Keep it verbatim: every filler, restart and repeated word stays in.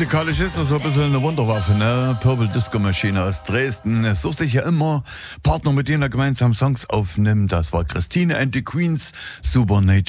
Musikalisch ist das so ein bisschen eine Wunderwaffe, ne? Purple Disco Maschine aus Dresden. So sich ja immer Partner, mit denen er gemeinsam Songs aufnimmt. Das war Christine and the Queens, Supernature.